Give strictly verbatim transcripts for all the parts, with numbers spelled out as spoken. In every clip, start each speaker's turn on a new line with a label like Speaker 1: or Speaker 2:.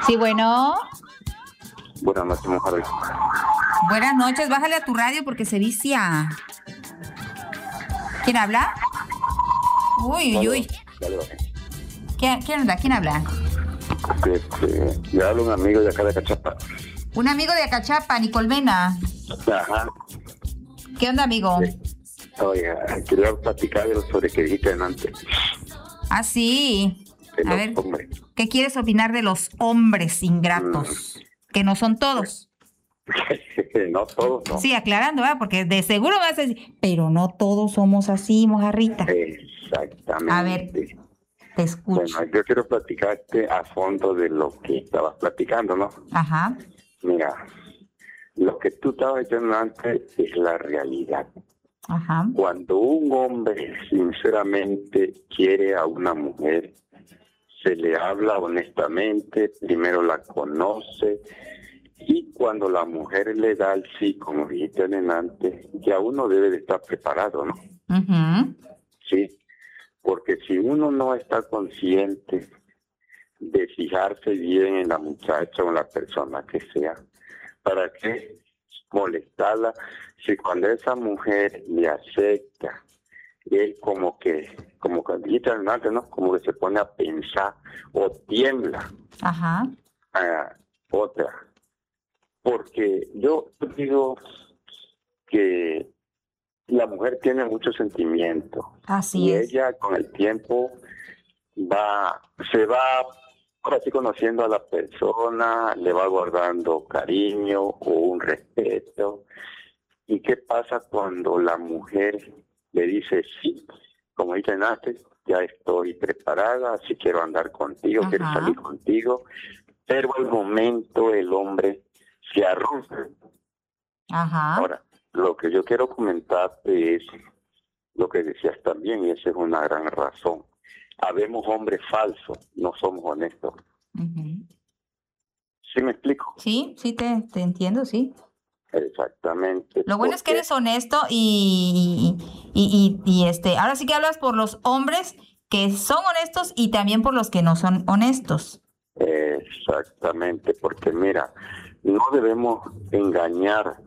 Speaker 1: Sí, bueno.
Speaker 2: Buenas noches, mujer.
Speaker 1: Buenas noches, bájale a tu radio porque se vicia. ¿Quién habla? Uy, uy, uy. ¿Quién, quién habla? ¿Quién habla?
Speaker 2: Este, le hablo a un amigo de acá de Acachapa.
Speaker 1: Un amigo de Acachapa, Nicolmena.
Speaker 2: Ajá.
Speaker 1: ¿Qué onda, amigo?
Speaker 2: Oiga, quería platicar sobre que dijiste antes.
Speaker 1: Ah, sí.
Speaker 2: De
Speaker 1: A
Speaker 2: los
Speaker 1: ver,
Speaker 2: hombres.
Speaker 1: ¿qué quieres opinar de los hombres ingratos? Mm. Que no son todos.
Speaker 2: No todos, no.
Speaker 1: Sí, aclarando, ¿verdad? Porque de seguro vas a decir, pero no todos somos así, mojarrita.
Speaker 2: Exactamente.
Speaker 1: A ver, te escucho.
Speaker 2: Bueno, yo quiero platicarte a fondo de lo que estabas platicando, ¿no?
Speaker 1: Ajá.
Speaker 2: Mira, lo que tú estabas diciendo antes es la realidad.
Speaker 1: Ajá.
Speaker 2: Cuando un hombre sinceramente quiere a una mujer, se le habla honestamente, primero la conoce, y cuando la mujer le da el sí, como dijiste antes, ya uno debe de estar preparado, ¿no?
Speaker 1: Uh-huh.
Speaker 2: Sí, porque si uno no está consciente de fijarse bien en la muchacha o en la persona que sea, ¿para qué molestarla? Si cuando esa mujer le acepta, él como que, como que dijiste antes, ¿no? Como que se pone a pensar o tiembla.
Speaker 1: Ajá.
Speaker 2: A otra. Porque yo digo que la mujer tiene muchos sentimientos.
Speaker 1: Así
Speaker 2: y
Speaker 1: es.
Speaker 2: ella con el tiempo va, se va ahora sí conociendo a la persona, le va guardando cariño o un respeto. ¿Y qué pasa cuando la mujer le dice sí? Como dicen antes, ya estoy preparada, si quiero andar contigo,
Speaker 1: Ajá.
Speaker 2: quiero salir contigo, pero al momento el hombre se arruga.
Speaker 1: Ajá.
Speaker 2: Ahora, lo que yo quiero comentarte es lo que decías también, y esa es una gran razón. Habemos hombres falsos, no somos honestos.
Speaker 1: Uh-huh.
Speaker 2: ¿Sí me explico?
Speaker 1: Sí, sí te, te entiendo, sí.
Speaker 2: Exactamente.
Speaker 1: Lo bueno es que
Speaker 2: porque
Speaker 1: eres honesto y, y, y, y este, ahora sí que hablas por los hombres que son honestos y también por los que no son honestos.
Speaker 2: Exactamente, porque mira, no debemos engañar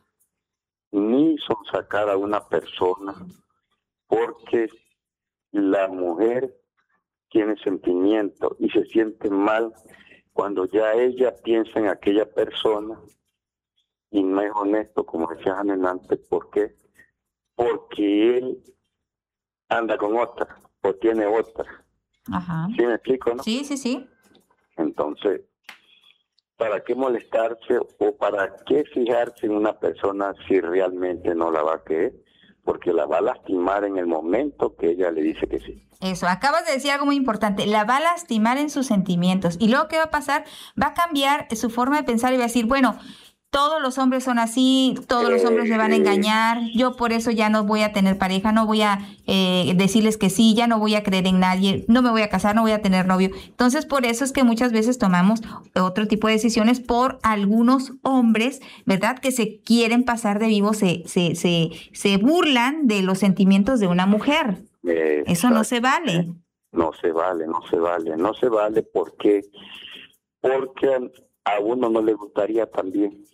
Speaker 2: ni sonsacar a una persona, porque la mujer tiene sentimiento y se siente mal cuando ya ella piensa en aquella persona y no es honesto, como decía antes. ¿Por qué? Porque él anda con otra o tiene otra.
Speaker 1: Ajá.
Speaker 2: ¿Sí me explico, no?
Speaker 1: Sí, sí, sí.
Speaker 2: Entonces, ¿para qué molestarse o para qué fijarse en una persona si realmente no la va a querer? Porque la va a lastimar en el momento que ella le dice que sí.
Speaker 1: Eso, acabas de decir algo muy importante, la va a lastimar en sus sentimientos. Y luego, ¿qué va a pasar? Va a cambiar su forma de pensar y va a decir, bueno, todos los hombres son así, todos los hombres me van a engañar, yo por eso ya no voy a tener pareja, no voy a eh, decirles que sí, ya no voy a creer en nadie, no me voy a casar, no voy a tener novio. Entonces, por eso es que muchas veces tomamos otro tipo de decisiones por algunos hombres, ¿verdad? Que se quieren pasar de vivo, se, se, se, se burlan de los sentimientos de una mujer.
Speaker 2: Exacto.
Speaker 1: Eso no se vale.
Speaker 2: No se vale, no se vale, no se vale porque, porque a uno no le gustaría también.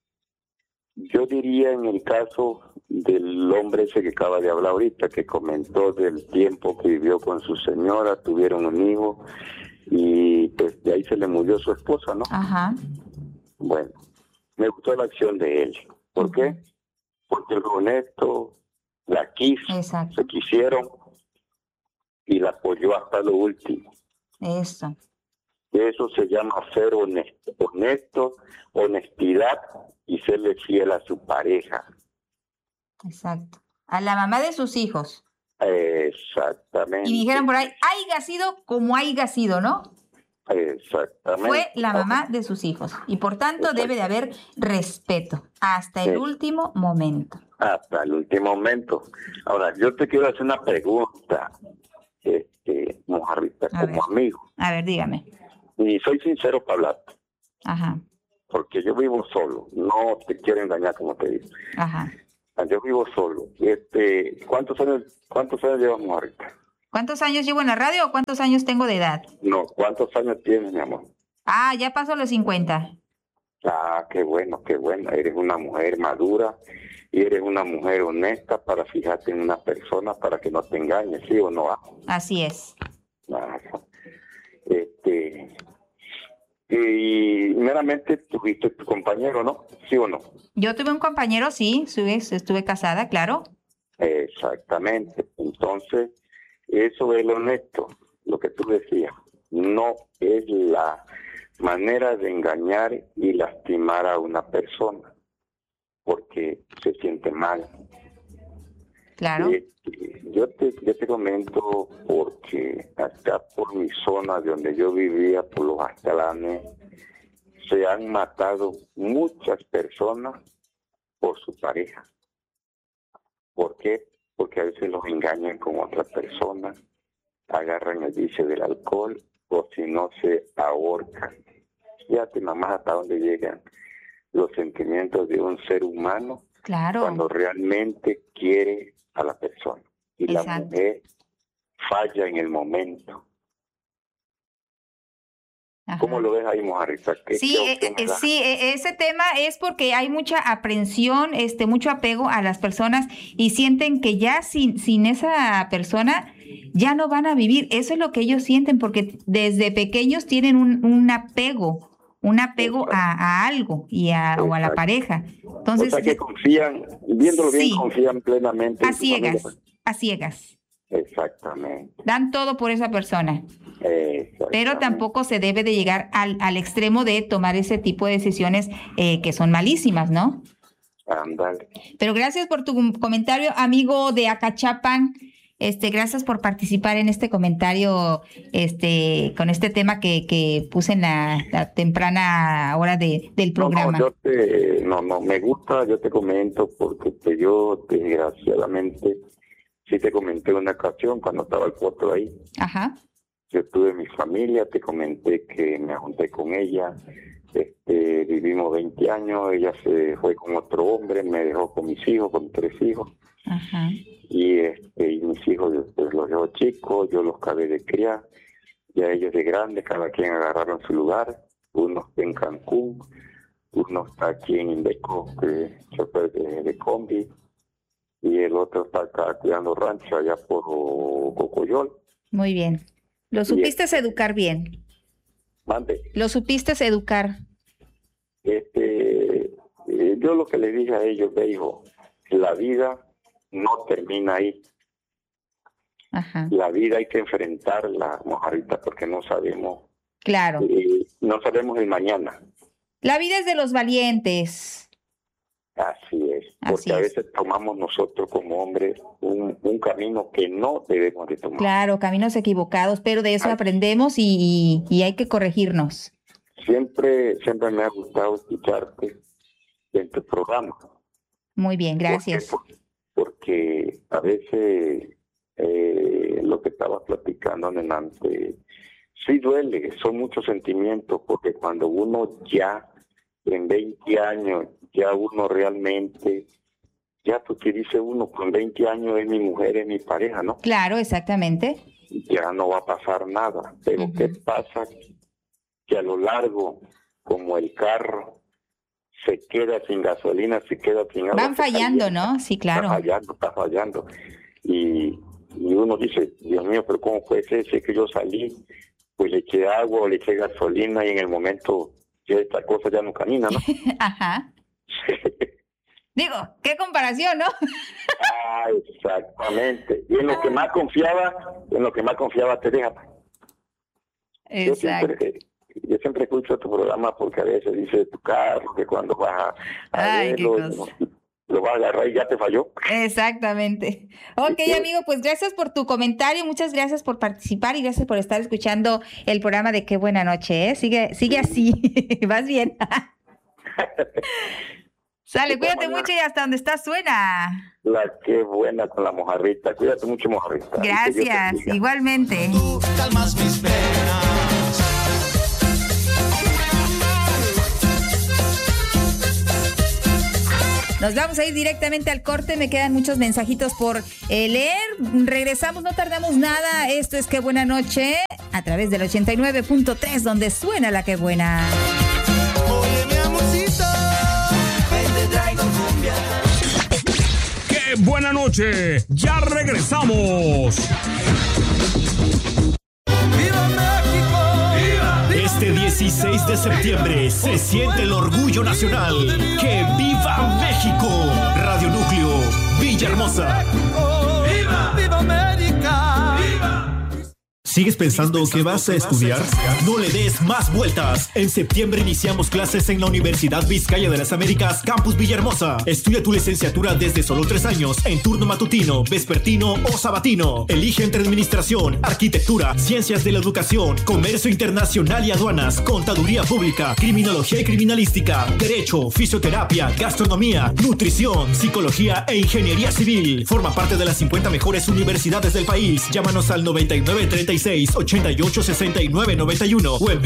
Speaker 2: Yo diría en el caso del hombre ese que acaba de hablar ahorita, que comentó del tiempo que vivió con su señora, tuvieron un hijo y pues de ahí se le murió su esposa, ¿no?
Speaker 1: Ajá.
Speaker 2: Bueno, me gustó la acción de él. ¿Por uh-huh. qué? Porque el honesto la quiso,
Speaker 1: exacto.
Speaker 2: Se quisieron y la apoyó hasta lo último.
Speaker 1: Eso.
Speaker 2: Eso se llama ser honesto, honesto, honestidad y serle fiel a su pareja.
Speaker 1: Exacto. A la mamá de sus hijos.
Speaker 2: Exactamente.
Speaker 1: Y dijeron por ahí, haiga sido como haiga sido, ¿no?
Speaker 2: Exactamente.
Speaker 1: Fue la mamá de sus hijos. Y por tanto debe de haber respeto hasta el sí. último momento.
Speaker 2: Hasta el último momento. Ahora, yo te quiero hacer una pregunta, este, Mojarrita, como
Speaker 1: ver.
Speaker 2: amigo.
Speaker 1: A ver, dígame.
Speaker 2: Y soy sincero para hablar.
Speaker 1: Ajá.
Speaker 2: Porque yo vivo solo, no te quiero engañar como te digo.
Speaker 1: Ajá.
Speaker 2: Yo vivo solo. Este, ¿cuántos años, cuántos años llevamos ahorita?
Speaker 1: ¿Cuántos años llevo en la radio o cuántos años tengo de edad?
Speaker 2: No, ¿cuántos años tienes, mi amor?
Speaker 1: Ah, ya pasó los cincuenta.
Speaker 2: Ah, qué bueno, qué bueno. Eres una mujer madura y eres una mujer honesta para fijarte en una persona para que no te engañe, ¿sí o no?
Speaker 1: Así es.
Speaker 2: Ah, este, y meramente tuviste tu compañero, ¿no? ¿Sí o no?
Speaker 1: Yo tuve un compañero, sí, estuve, estuve casada, claro.
Speaker 2: Exactamente. Entonces, eso es lo honesto, lo que tú decías. No es la manera de engañar y lastimar a una persona, porque se siente mal.
Speaker 1: Claro.
Speaker 2: Eh, yo, te, yo te comento porque acá por mi zona de donde yo vivía, por los Aztalanes, se han matado muchas personas por su pareja. ¿Por qué? Porque a veces los engañan con otra persona, agarran el vicio del alcohol o si no se ahorcan. Fíjate nomás hasta dónde llegan los sentimientos de un ser humano.
Speaker 1: Claro.
Speaker 2: Cuando realmente quiere a la persona. Y
Speaker 1: Exacto.
Speaker 2: La mujer falla en el momento. Ajá. ¿Cómo lo ves ahí, Mojarrita?
Speaker 1: Sí, eh, eh, sí, ese tema es porque hay mucha aprensión, este, mucho apego a las personas y sienten que ya sin, sin esa persona ya no van a vivir. Eso es lo que ellos sienten porque desde pequeños tienen un, un apego, un apego a, a algo y a, o a la pareja. Entonces,
Speaker 2: o sea que confían, viéndolo bien,
Speaker 1: sí,
Speaker 2: confían plenamente.
Speaker 1: A ciegas, a ciegas.
Speaker 2: Exactamente.
Speaker 1: Dan todo por esa persona. Pero tampoco se debe de llegar al, al extremo de tomar ese tipo de decisiones eh, que son malísimas, ¿no?
Speaker 2: Andale.
Speaker 1: Pero gracias por tu comentario, amigo de Acachapan. Este, gracias por participar en este comentario, este, con este tema que, que puse en la, la temprana hora de, del programa.
Speaker 2: No, no, yo te, no, no, me gusta, yo te comento porque te, yo desgraciadamente sí te comenté una ocasión cuando estaba el foto ahí.
Speaker 1: Ajá.
Speaker 2: Yo tuve mi familia, te comenté que me junté con ella, este, vivimos veinte años, ella se fue con otro hombre, me dejó con mis hijos, con tres hijos.
Speaker 1: Ajá.
Speaker 2: Y, este, y mis hijos pues, los dejó chicos, yo los acabé de criar, ya ellos de grandes, cada quien agarraron su lugar, uno está en Cancún, uno está aquí en Indeco, que es chofer de, de combi, y el otro está acá cuidando rancho allá por Cocoyol.
Speaker 1: Muy bien. ¿Lo supiste este, educar bien?
Speaker 2: Mande.
Speaker 1: ¿Lo supiste educar?
Speaker 2: Este, eh, yo lo que le dije a ellos, me dijo, la vida no termina ahí.
Speaker 1: Ajá.
Speaker 2: La vida hay que enfrentarla, Mojarrita, porque no sabemos.
Speaker 1: Claro.
Speaker 2: Eh, no sabemos el mañana.
Speaker 1: La vida es de los valientes.
Speaker 2: Así es,
Speaker 1: Así
Speaker 2: porque
Speaker 1: es.
Speaker 2: a veces tomamos nosotros como hombres un, un camino que no debemos de tomar.
Speaker 1: Claro, caminos equivocados, pero de eso Ay. aprendemos y, y, y hay que corregirnos.
Speaker 2: Siempre, siempre me ha gustado escucharte en tu programa.
Speaker 1: Muy bien, gracias.
Speaker 2: Porque, porque a veces eh, lo que estabas platicando antes, sí duele, son muchos sentimientos, porque cuando uno ya en veinte años, ya uno realmente, ya porque dice uno, con veinte años es mi mujer, es mi pareja, ¿no?
Speaker 1: Claro, exactamente.
Speaker 2: Ya no va a pasar nada, pero uh-huh. ¿qué pasa? Que a lo largo, como el carro se queda sin gasolina, se queda sin agua.
Speaker 1: Van fallando, calienta, ¿no? Sí, claro.
Speaker 2: Está fallando, está fallando. Y, y uno dice, Dios mío, pero ¿cómo puede ser? Si es que yo salí, pues le eché agua o le eché gasolina y en el momento ya esta cosa ya no camina, ¿no?
Speaker 1: Ajá. Digo, qué comparación, ¿no?
Speaker 2: Ah, exactamente. Y en lo que más confiaba, en lo que más confiaba te deja.
Speaker 1: Exacto.
Speaker 2: Yo siempre, yo siempre escucho tu programa porque a veces dice tu carro que cuando vas a, a
Speaker 1: Ay,
Speaker 2: verlo,
Speaker 1: lo,
Speaker 2: lo vas a agarrar y ya te falló.
Speaker 1: Exactamente. Ok, ¿sí? Amigo, pues gracias por tu comentario, muchas gracias por participar y gracias por estar escuchando el programa de Qué Buena Noche, ¿eh? Sigue, sigue así, vas bien. Sale, cuídate mucho y hasta donde estás suena.
Speaker 2: La Qué Buena con la Mojarrita. Cuídate mucho, Mojarrita.
Speaker 1: Gracias, igualmente.
Speaker 3: Tú calmas mis penas.
Speaker 1: Nos vamos a ir directamente al corte. Me quedan muchos mensajitos por eh, leer. Regresamos, no tardamos nada. Esto es Qué Buena Noche a través del ochenta y nueve punto tres, donde suena la Qué Buena.
Speaker 3: Oye, mi amorcito, ven, te traigo cumbia.
Speaker 4: ¡Qué buena noche! ¡Ya regresamos!
Speaker 3: ¡Viva México! ¡Viva!
Speaker 5: Este dieciséis de septiembre se siente el orgullo nacional. ¡Que viva México! Radio Núcleo, Villahermosa.
Speaker 3: ¡Viva! ¡Viva América! ¡Viva!
Speaker 5: ¿Sigues pensando que vas a estudiar? No le des más vueltas. En septiembre iniciamos clases en la Universidad Vizcaya de las Américas, Campus Villahermosa. Estudia tu licenciatura desde solo tres años en turno matutino, vespertino o sabatino. Elige entre administración, arquitectura, ciencias de la educación, comercio internacional y aduanas, contaduría pública, criminología y criminalística, derecho, fisioterapia, gastronomía, nutrición, psicología e ingeniería civil. Forma parte de las cincuenta mejores universidades del país. Llámanos al noventa y nueve treinta y seis ochenta y ocho sesenta y nueve noventa y uno o en